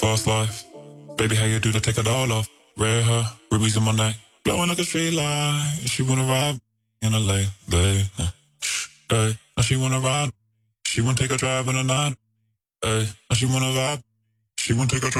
fast life. Baby, how you do to take it all off? Red hair, rubies in my neck, glowing like a street light. She wanna ride in a late, hey. Now she wanna ride. She wanna take a drive in the night, hey. Now she wanna vibe. She wanna take a drive.